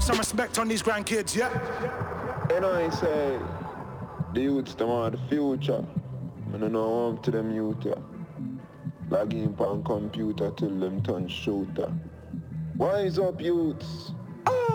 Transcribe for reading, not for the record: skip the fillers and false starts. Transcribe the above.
Some respect on these grandkids, yeah? You know, I say, the youths, them are the future. I don't know up to them youth, yeah. Log in on computer till them turn shooter. Wise up, youths.